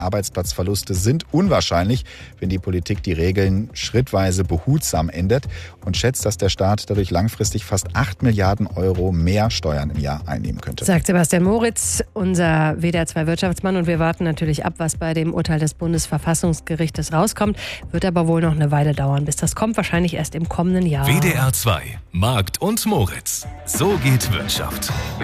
Arbeitsplatzverluste sind unwahrscheinlich, wenn die Politik die Regeln schrittweise behutsam ändert und schätzt, dass der Staat dadurch langfristig fast 8 Milliarden Euro mehr Steuern im Jahr einnehmen könnte. Sagt Sebastian Moritz, unser WDR2-Wirtschaftsmann. Und wir warten natürlich ab, was bei dem Urteil des Bundesverfassungsgerichtes rauskommt. Wird aber wohl noch eine Weile dauern, bis das kommt. Wahrscheinlich erst im kommenden Jahr. WDR 2, Markt und Moritz. So geht Wirtschaft.